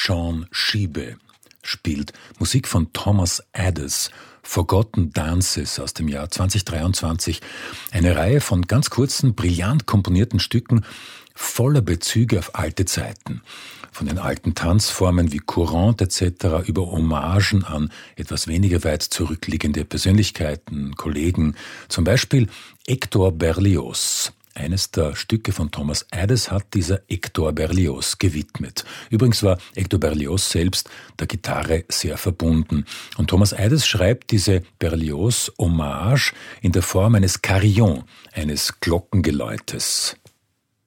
Sean Schiebe spielt Musik von Thomas Adès, Forgotten Dances aus dem Jahr 2023. Eine Reihe von ganz kurzen, brillant komponierten Stücken voller Bezüge auf alte Zeiten. Von den alten Tanzformen wie Courant etc. über Hommagen an etwas weniger weit zurückliegende Persönlichkeiten, Kollegen, zum Beispiel Hector Berlioz. Eines der Stücke von Thomas Adès hat dieser Hector Berlioz gewidmet. Übrigens war Hector Berlioz selbst der Gitarre sehr verbunden. Und Thomas Adès schreibt diese Berlioz-Hommage in der Form eines Carillon, eines Glockengeläutes.